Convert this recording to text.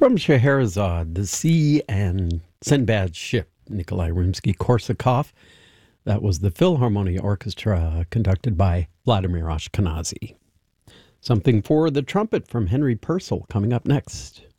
From Scheherazade, the Sea and Sinbad's Ship, Nikolai Rimsky-Korsakov. That was the Philharmonia Orchestra conducted by Vladimir Ashkenazy. Something for the trumpet from Henry Purcell coming up next.